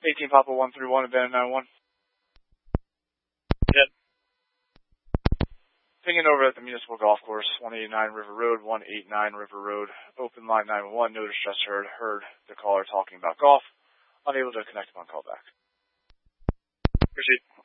18 Papa 131, Abandon 91. Yep. Pinging over at the Municipal Golf Course, 189 River Road, 189 River Road. Open line 911, no distress heard. Heard the caller talking about golf. Unable to connect upon callback. Proceed.